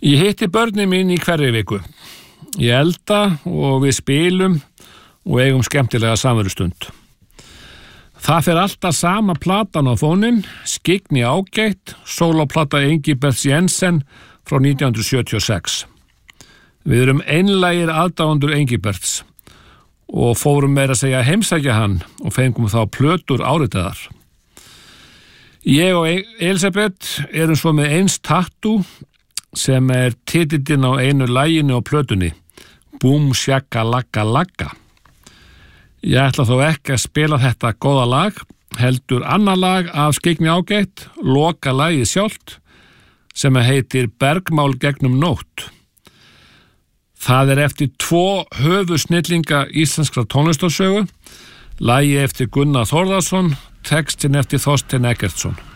Ég hitti börnin mín í hverri viku. Ég elda og við spilum og eigum skemmtilega samverustund. Það fer alltaf sama platan á fóninn, Skyggni ágætt, sólóplata Engiberts Jensen frá 1976. Við erum einlægir aðdáendur Engiberts og fórum meira að segja heimsækja hann og fengum þá plötur áritaðar. Ég og Elisabeth erum svo með eins tattoo sem titillinn á einu laginu á plötunni, Boom Shaka Laka Laka. Ég ætla þó ekki að spila þetta góða lag, heldur annað lag af Skyggni ágætt, loka lagið sjálft, sem heitir Bergmál gegnum nótt. Það eftir 2 höfuðsnillinga íslenskra tónlistarsögu, lagið eftir Gunnar Þórðarson, textin eftir Þorstein Eggertsson.